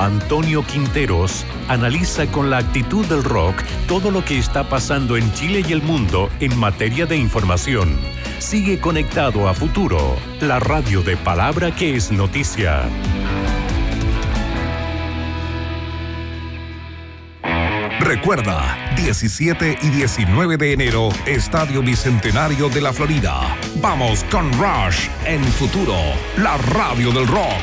Antonio Quinteros analiza con la actitud del rock todo lo que está pasando en Chile y el mundo en materia de información. Sigue conectado a Futuro, la radio de palabra que es noticia. Recuerda, 17 y 19 de enero, Estadio Bicentenario de la Florida. Vamos con Rush en Futuro, la radio del rock.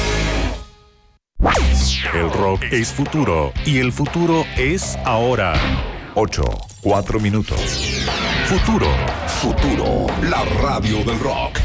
El rock es futuro y el futuro es ahora. 4 minutos. Futuro. Futuro, la radio del rock.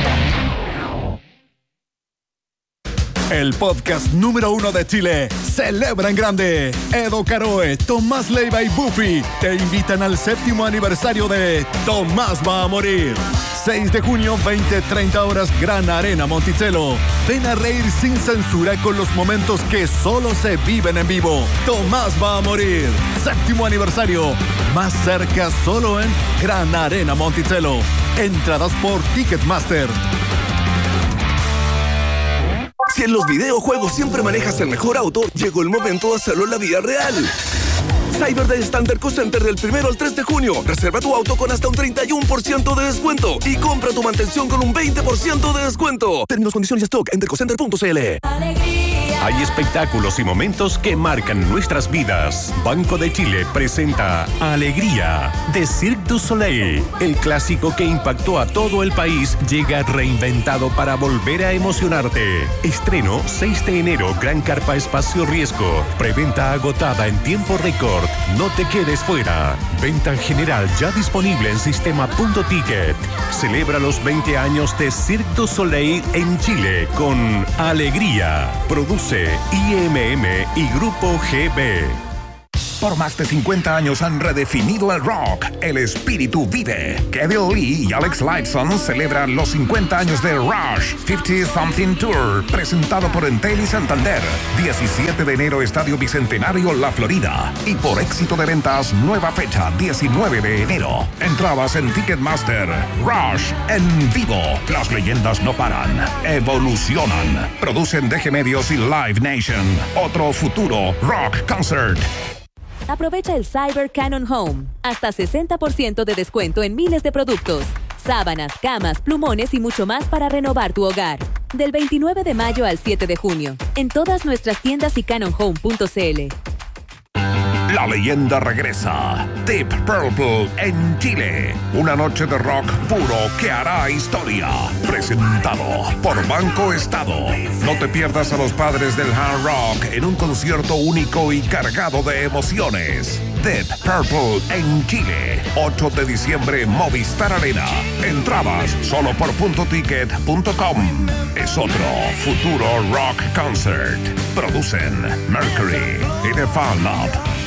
El podcast número 1 de Chile celebra en grande. Edo Caroe, Tomás Leiva y Buffy te invitan al 7º aniversario de Tomás va a morir. 6 de junio, 20-30 horas, Gran Arena Monticello. Ven a reír sin censura con los momentos que solo se viven en vivo. Tomás va a morir. 7º aniversario. Más cerca solo en Gran Arena Monticello. Entradas por Ticketmaster. Si en los videojuegos siempre manejas el mejor auto, llegó el momento de hacerlo en la vida real. Cyber Day está en Terco Center del 1 al 3 de junio. Reserva tu auto con hasta un 31% de descuento y compra tu mantención con un 20% de descuento. Términos, condiciones y stock en tercocenter.cl. Hay espectáculos y momentos que marcan nuestras vidas. Banco de Chile presenta Alegría de Cirque du Soleil. El clásico que impactó a todo el país llega reinventado para volver a emocionarte. Estreno 6 de enero, Gran Carpa Espacio Riesgo. Preventa agotada en tiempo récord. No te quedes fuera. Venta general ya disponible en sistema.ticket. Celebra los 20 años de Cirque du Soleil en Chile con Alegría. Produce IMM y Grupo GB. Por más de 50 años han redefinido el rock. El espíritu vive. Kevin Lee y Alex Lifeson celebran los 50 años de Rush 50 Something Tour, presentado por Entel y Santander. 17 de enero, Estadio Bicentenario, La Florida. Y por éxito de ventas, nueva fecha, 19 de enero. Entradas en Ticketmaster. Rush en vivo. Las leyendas no paran, evolucionan. Producen DG Medios y Live Nation. Otro futuro rock concert. Aprovecha el Cyber Canon Home. Hasta 60% de descuento en miles de productos. Sábanas, camas, plumones y mucho más para renovar tu hogar. Del 29 de mayo al 7 de junio. En todas nuestras tiendas y canonhome.cl. La leyenda regresa. Deep Purple en Chile. Una noche de rock puro que hará historia. Presentado por Banco Estado. No te pierdas a los padres del hard rock en un concierto único y cargado de emociones. Deep Purple en Chile. 8 de diciembre, Movistar Arena. Entradas solo por .ticket.com. Es otro futuro rock concert. Producen Mercury y The Fan Lab.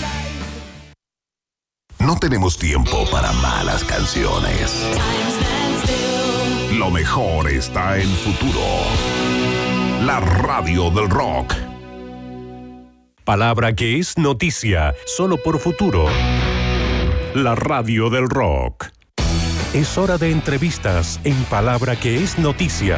No tenemos tiempo para malas canciones. Lo mejor está en Futuro, la radio del rock. Palabra que es noticia, solo por Futuro. La radio del rock. Es hora de entrevistas en Palabra que es noticia.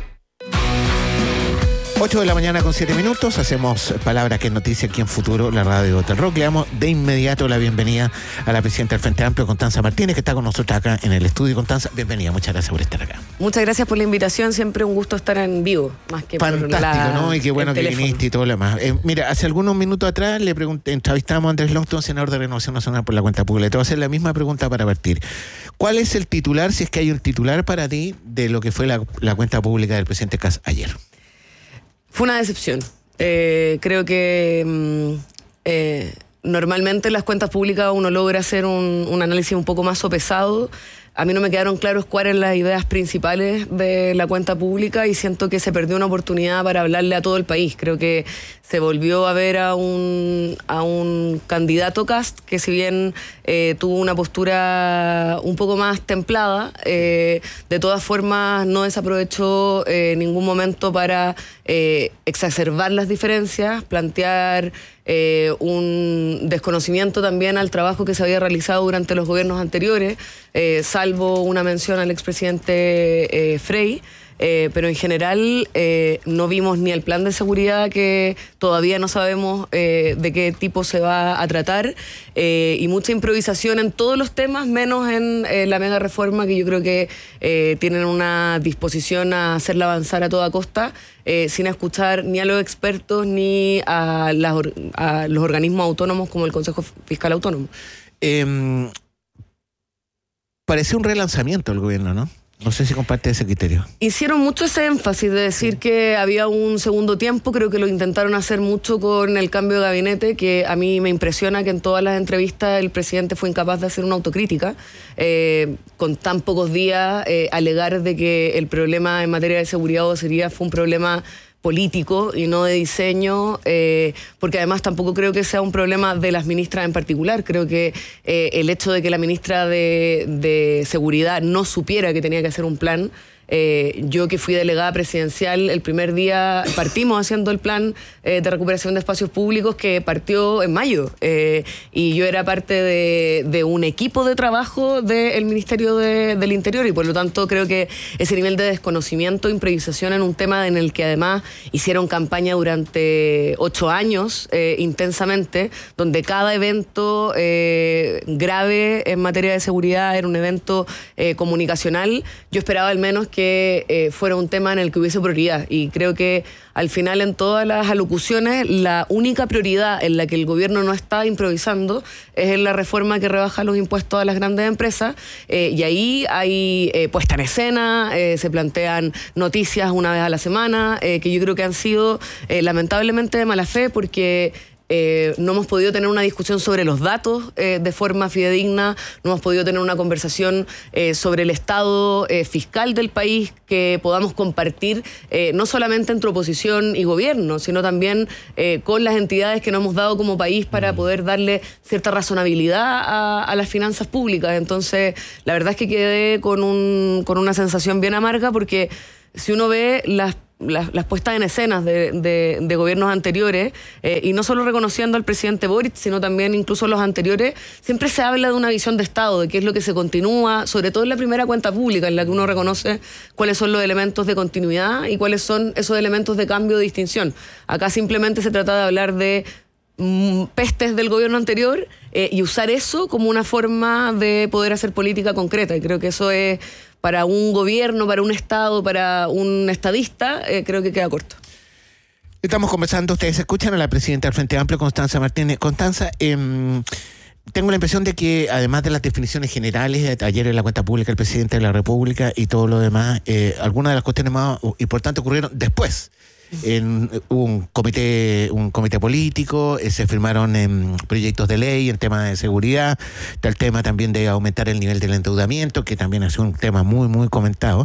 8 de la mañana con 7 minutos, hacemos Palabra que es noticia aquí en Futuro, la radio del rock. Le damos de inmediato la bienvenida a la presidenta del Frente Amplio, Constanza Martínez, que está con nosotros acá en el estudio. Constanza, bienvenida, muchas gracias por estar acá. Muchas gracias por la invitación, siempre un gusto estar en vivo, más que fantástico, por la, ¿no? Y qué bueno que viniste y todo lo demás. Mira, hace algunos minutos atrás le pregunté, entrevistamos a Andrés Longton, senador de Renovación Nacional por la Cuenta Pública. Te voy a hacer la misma pregunta para partir. ¿Cuál es el titular, si es que hay un titular para ti, de lo que fue la cuenta pública del presidente Kast ayer? Fue una decepción. Creo que normalmente en las cuentas públicas uno logra hacer un análisis un poco más sopesado. A mí no me quedaron claros cuáles eran las ideas principales de la cuenta pública y siento que se perdió una oportunidad para hablarle a todo el país. Creo que se volvió a ver a un candidato Kast que, si bien tuvo una postura un poco más templada, de todas formas no desaprovechó ningún momento para exacerbar las diferencias, plantear un desconocimiento también al trabajo que se había realizado durante los gobiernos anteriores, salvo una mención al expresidente Frey. pero en general no vimos ni el plan de seguridad, que todavía no sabemos de qué tipo se va a tratar, y mucha improvisación en todos los temas, menos en la mega reforma, que yo creo que tienen una disposición a hacerla avanzar a toda costa, sin escuchar ni a los expertos ni a los organismos autónomos como el Consejo Fiscal Autónomo. Parece un relanzamiento el gobierno, ¿no? No sé si comparte ese criterio. Hicieron mucho ese énfasis de decir que había un segundo tiempo. Creo que lo intentaron hacer mucho con el cambio de gabinete, que a mí me impresiona que en todas las entrevistas el presidente fue incapaz de hacer una autocrítica. Con tan pocos días, alegar de que el problema en materia de seguridad o seguridad fue un problema político y no de diseño, porque además tampoco creo que sea un problema de las ministras en particular. Creo que el hecho de que la ministra de Seguridad no supiera que tenía que hacer un plan, yo que fui delegada presidencial, el primer día partimos haciendo el plan de recuperación de espacios públicos, que partió en mayo, y yo era parte de un equipo de trabajo del Ministerio del Interior, y por lo tanto creo que ese nivel de desconocimiento, improvisación en un tema en el que además hicieron campaña durante 8 años intensamente, donde cada evento grave en materia de seguridad era un evento comunicacional. Yo esperaba al menos que fuera un tema en el que hubiese prioridad, y creo que al final en todas las alocuciones la única prioridad en la que el gobierno no está improvisando es en la reforma que rebaja los impuestos a las grandes empresas, y ahí hay puesta en escena, se plantean noticias una vez a la semana, que yo creo que han sido lamentablemente de mala fe, porque no hemos podido tener una discusión sobre los datos de forma fidedigna, no hemos podido tener una conversación sobre el estado fiscal del país que podamos compartir, no solamente entre oposición y gobierno, sino también con las entidades que nos hemos dado como país para poder darle cierta razonabilidad a las finanzas públicas. Entonces, la verdad es que quedé con una sensación bien amarga, porque si uno ve las puestas en escenas de gobiernos anteriores, y no solo reconociendo al presidente Boric, sino también incluso los anteriores, siempre se habla de una visión de Estado, de qué es lo que se continúa, sobre todo en la primera cuenta pública, en la que uno reconoce cuáles son los elementos de continuidad y cuáles son esos elementos de cambio o de distinción. Acá simplemente se trata de hablar de pestes del gobierno anterior, y usar eso como una forma de poder hacer política concreta, y creo que eso es, para un gobierno, para un Estado, para un estadista, creo que queda corto. Estamos conversando, ustedes escuchan a la presidenta del Frente Amplio, Constanza Martínez. Constanza, tengo la impresión de que, además de las definiciones generales, ayer en la cuenta pública el presidente de la República y todo lo demás, algunas de las cuestiones más importantes ocurrieron después. Hubo un comité político, se firmaron proyectos de ley en temas de seguridad, está el tema también de aumentar el nivel del endeudamiento, que también ha sido un tema muy, muy comentado,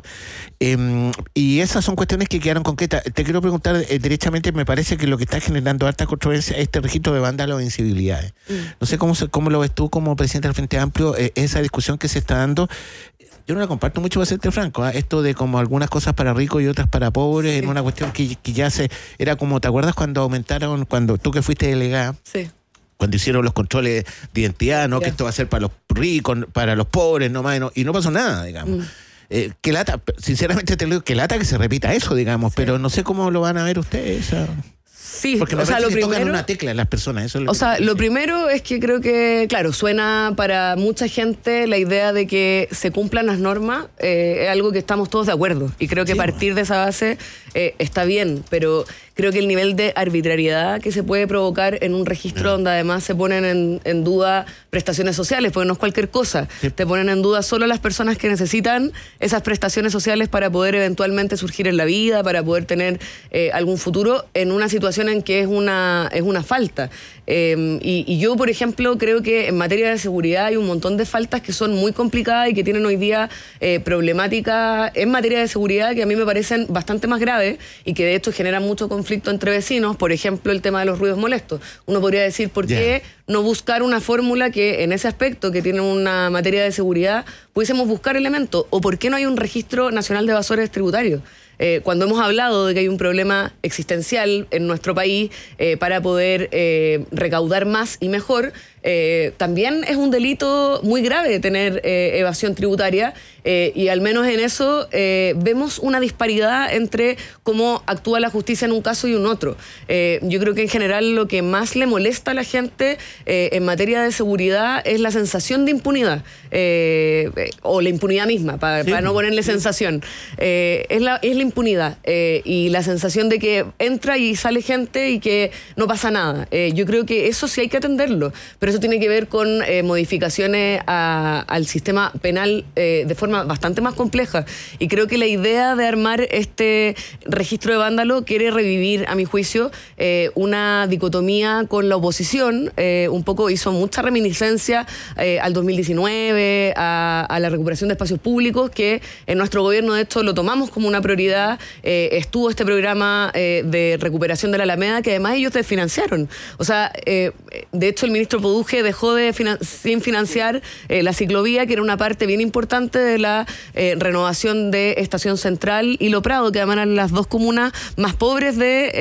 y esas son cuestiones que quedaron concretas. Te quiero preguntar, derechamente, me parece que lo que está generando harta controversia es este registro de vándalos e incivilidades. No sé cómo lo ves tú como presidente del Frente Amplio, esa discusión que se está dando. Yo no la comparto mucho, para serte franco, esto de como algunas cosas para ricos y otras para pobres, sí. En una cuestión que ya era como, ¿te acuerdas cuando aumentaron, cuando tú que fuiste delegada? Sí. Cuando hicieron los controles de identidad, ¿no? Yeah. Que esto va a ser para los ricos, para los pobres, no más, y no pasó nada, digamos. Qué lata, sinceramente te lo digo, qué lata que se repita eso, digamos, sí. Pero no sé cómo lo van a ver ustedes. Sí, porque o sea, lo primero, tocan una tecla en las personas. Eso es lo primero es que creo que, claro, suena para mucha gente la idea de que se cumplan las normas, es algo que estamos todos de acuerdo, y creo que partir de esa base está bien, pero creo que el nivel de arbitrariedad que se puede provocar en un registro donde además se ponen en duda prestaciones sociales, porque no es cualquier cosa, te ponen en duda solo las personas que necesitan esas prestaciones sociales para poder eventualmente surgir en la vida, para poder tener algún futuro, en una situación en que es una falta. Y yo, por ejemplo, creo que en materia de seguridad hay un montón de faltas que son muy complicadas y que tienen hoy día problemáticas en materia de seguridad que a mí me parecen bastante más graves y que de hecho generan mucho conflicto entre vecinos. Por ejemplo, el tema de los ruidos molestos. Uno podría decir, ¿por qué no buscar una fórmula que en ese aspecto, que tiene una materia de seguridad, pudiésemos buscar elementos? ¿O por qué no hay un registro nacional de evasores tributarios? cuando hemos hablado de que hay un problema existencial en nuestro país para poder recaudar más y mejor, también es un delito muy grave tener evasión tributaria, y al menos en eso vemos una disparidad entre cómo actúa la justicia en un caso y un otro. Yo creo que en general lo que más le molesta a la gente en materia de seguridad es la sensación de impunidad, o la impunidad misma, para no ponerle sensación. Es la impunidad y la sensación de que entra y sale gente y que no pasa nada. Yo creo que eso sí hay que atenderlo, pero eso tiene que ver con modificaciones al sistema penal de forma bastante más compleja, y creo que la idea de armar este registro de vándalo quiere revivir, a mi juicio, una dicotomía con la oposición. Un poco hizo mucha reminiscencia al 2019, a la recuperación de espacios públicos, que en nuestro gobierno de hecho lo tomamos como una prioridad. Estuvo este programa de recuperación de la Alameda, que además ellos desfinanciaron. O sea, de hecho el ministro Poduje dejó sin financiar la ciclovía, que era una parte bien importante de la renovación de Estación Central y Lo Prado, que además eran las dos comunas más pobres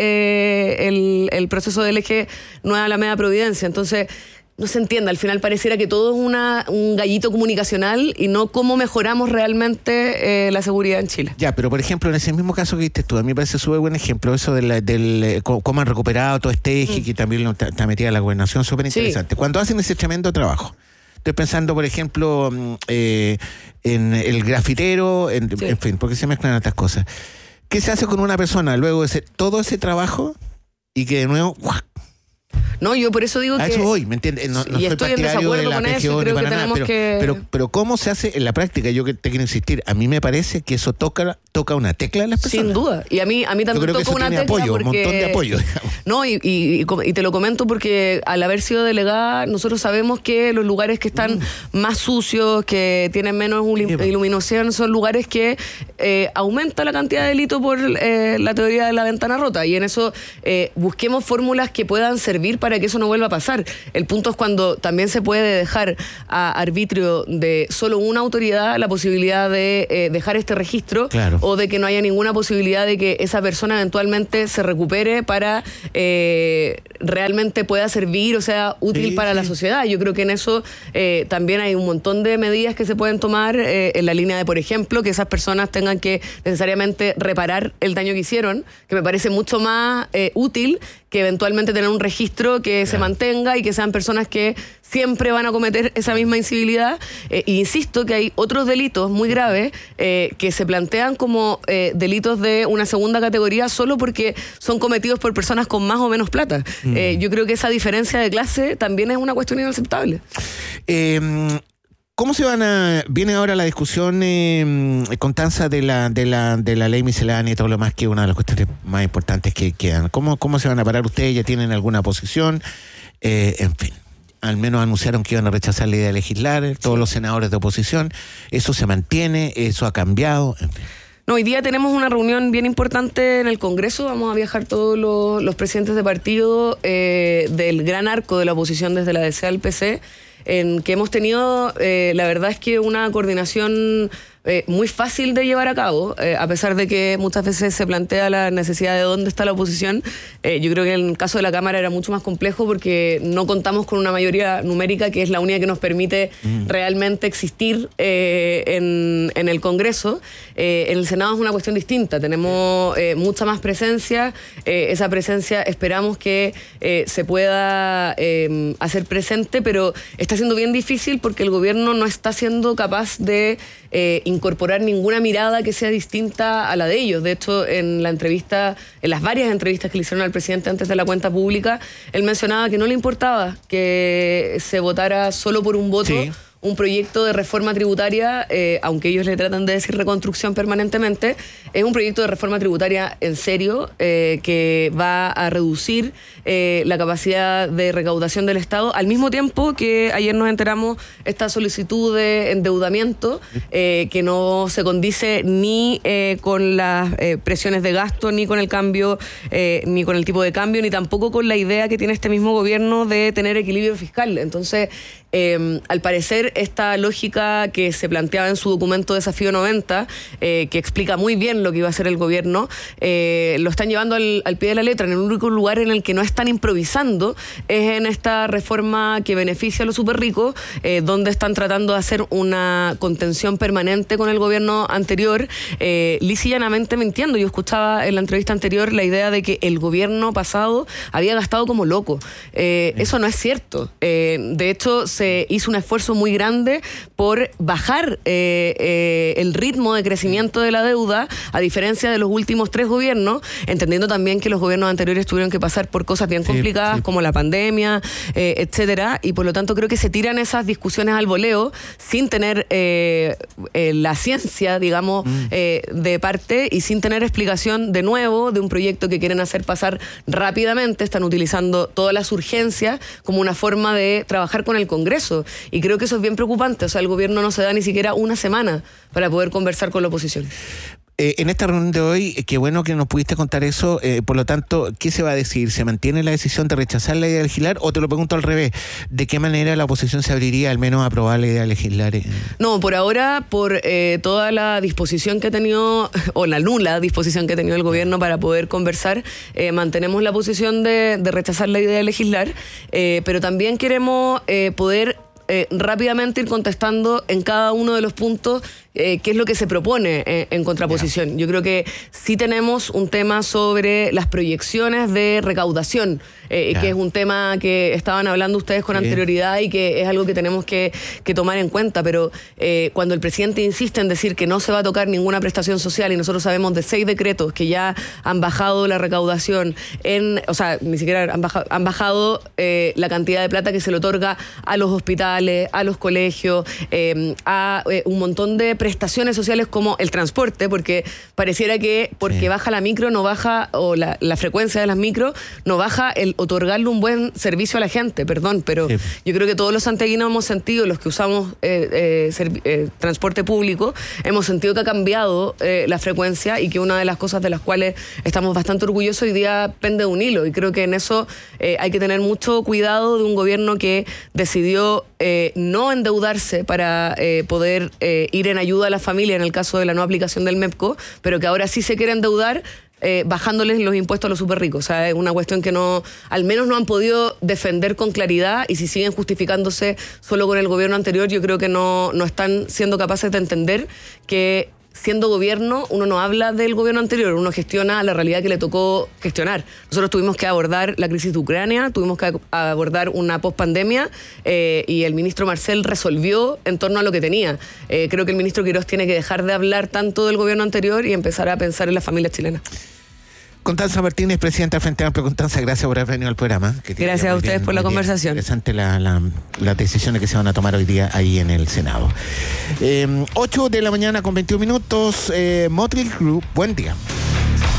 de el proceso del eje Nueva Alameda Providencia. Entonces, no se entiende, al final pareciera que todo es un gallito comunicacional y no cómo mejoramos realmente la seguridad en Chile. Ya, pero por ejemplo, en ese mismo caso que diste tú, a mí me parece súper buen ejemplo eso del cómo han recuperado todo este eje, que también está metida la gobernación, súper interesante. Sí. Cuando hacen ese tremendo trabajo, estoy pensando, por ejemplo, en el grafitero, en fin, porque se mezclan estas cosas. ¿Qué se hace con una persona luego de todo ese trabajo y que de nuevo... No, yo por eso digo que... A eso voy, ¿me entiendes? No y estoy en desacuerdo con eso, creo que tenemos que... Pero ¿cómo se hace en la práctica? Yo te quiero insistir, a mí me parece que eso toca una tecla en las personas. Sin duda, y a mí también toca una tecla apoyo, porque... un montón de apoyo, digamos. No, y te lo comento porque al haber sido delegada, nosotros sabemos que los lugares que están más sucios, que tienen menos iluminación, son lugares que aumenta la cantidad de delito por la teoría de la ventana rota, y en eso busquemos fórmulas que puedan servir para que eso no vuelva a pasar. El punto es cuando también se puede dejar a arbitrio de solo una autoridad la posibilidad de dejar este registro, claro, o de que no haya ninguna posibilidad de que esa persona eventualmente se recupere para realmente pueda servir o sea útil para la sociedad. Yo creo que en eso también hay un montón de medidas que se pueden tomar en la línea de, por ejemplo, que esas personas tengan que necesariamente reparar el daño que hicieron, que me parece mucho más útil que eventualmente tener un registro que se mantenga y que sean personas que siempre van a cometer esa misma incivilidad. Insisto que hay otros delitos muy graves que se plantean como delitos de una segunda categoría solo porque son cometidos por personas con más o menos plata. Yo creo que esa diferencia de clase también es una cuestión inaceptable. ¿Cómo viene ahora la discusión, Constanza, de la ley miscelánea y todo lo más, que es una de las cuestiones más importantes que quedan? ¿Cómo se van a parar ustedes? ¿Ya tienen alguna posición? En fin, al menos anunciaron que iban a rechazar la idea de legislar, todos los senadores de oposición. ¿Eso se mantiene? ¿Eso ha cambiado? En fin. No, hoy día tenemos una reunión bien importante en el Congreso. Vamos a viajar todos los presidentes de partido del gran arco de la oposición, desde la DC al PC, en que hemos tenido, la verdad es que una coordinación muy fácil de llevar a cabo, a pesar de que muchas veces se plantea la necesidad de dónde está la oposición. Yo creo que en el caso de la Cámara era mucho más complejo porque no contamos con una mayoría numérica que es la única que nos permite realmente existir en el Congreso. En el Senado es una cuestión distinta, tenemos mucha más presencia, esa presencia esperamos que se pueda hacer presente, pero está siendo bien difícil porque el gobierno no está siendo capaz de incorporar ninguna mirada que sea distinta a la de ellos. De hecho, en las varias entrevistas que le hicieron al presidente antes de la cuenta pública, él mencionaba que no le importaba que se votara solo por un voto, sí, un proyecto de reforma tributaria, aunque ellos le tratan de decir reconstrucción permanentemente, es un proyecto de reforma tributaria en serio, que va a reducir la capacidad de recaudación del Estado, al mismo tiempo que ayer nos enteramos esta solicitud de endeudamiento que no se condice ni con las presiones de gasto, ni con el cambio, ni con el tipo de cambio, ni tampoco con la idea que tiene este mismo gobierno de tener equilibrio fiscal. Entonces, al parecer, esta lógica que se planteaba en su documento Desafío 90, que explica muy bien lo que iba a hacer el gobierno, lo están llevando al pie de la letra. En el único lugar en el que no están improvisando es en esta reforma que beneficia a los súper ricos, donde están tratando de hacer una contención permanente con el gobierno anterior, lisa y llanamente mintiendo. Yo escuchaba en la entrevista anterior la idea de que el gobierno pasado había gastado como loco. Eso no es cierto. De hecho, se hizo un esfuerzo muy grande por bajar el ritmo de crecimiento de la deuda, a diferencia de los últimos 3 gobiernos, entendiendo también que los gobiernos anteriores tuvieron que pasar por cosas bien complicadas, como la pandemia, etcétera, y por lo tanto creo que se tiran esas discusiones al voleo sin tener la ciencia, digamos, de parte, y sin tener explicación de nuevo de un proyecto que quieren hacer pasar rápidamente. Están utilizando todas las urgencias como una forma de trabajar con el Congreso, y creo que eso es bien preocupante. O sea, el gobierno no se da ni siquiera una semana para poder conversar con la oposición. En esta reunión de hoy, qué bueno que nos pudiste contar eso. Por lo tanto, ¿qué se va a decir? ¿Se mantiene la decisión de rechazar la idea de legislar? O te lo pregunto al revés, ¿de qué manera la oposición se abriría al menos a aprobar la idea de legislar? No, por ahora, por toda la disposición que ha tenido, o la nula disposición que ha tenido el gobierno para poder conversar, mantenemos la posición de rechazar la idea de legislar, pero también queremos poder rápidamente ir contestando en cada uno de los puntos qué es lo que se propone en contraposición. Yo creo que sí tenemos un tema sobre las proyecciones de recaudación, que es un tema que estaban hablando ustedes con anterioridad y que es algo que tenemos que tomar en cuenta, pero cuando el presidente insiste en decir que no se va a tocar ninguna prestación social, y nosotros sabemos de 6 decretos que ya han bajado la recaudación, o sea, ni siquiera han bajado la cantidad de plata que se le otorga a los hospitales, a los colegios, a un montón de prestaciones sociales como el transporte, porque pareciera que porque baja la micro no baja, o la frecuencia de las micro no baja el otorgarle un buen servicio a la gente, perdón, pero yo creo que todos los santiaguinos hemos sentido, los que usamos transporte público, hemos sentido que ha cambiado la frecuencia, y que una de las cosas de las cuales estamos bastante orgullosos hoy día pende de un hilo, y creo que en eso hay que tener mucho cuidado de un gobierno que decidió no endeudarse para poder ir en ayuda a la familia en el caso de la no aplicación del MEPCO, pero que ahora sí se quiere endeudar bajándoles los impuestos a los súper ricos. O sea, es una cuestión que al menos no han podido defender con claridad, y si siguen justificándose solo con el gobierno anterior, yo creo que no están siendo capaces de entender que siendo gobierno, uno no habla del gobierno anterior, uno gestiona la realidad que le tocó gestionar. Nosotros tuvimos que abordar la crisis de Ucrania, tuvimos que abordar una pospandemia, y el ministro Marcel resolvió en torno a lo que tenía. Creo que el ministro Quirós tiene que dejar de hablar tanto del gobierno anterior y empezar a pensar en las familias chilenas. Constanza Martínez, presidenta del Frente Amplio. Constanza, gracias por haber venido al programa. Gracias a ustedes por la conversación. Interesante las decisiones que se van a tomar hoy día ahí en el Senado. 8 de la mañana con 21 minutos. Motley Crue, buen día.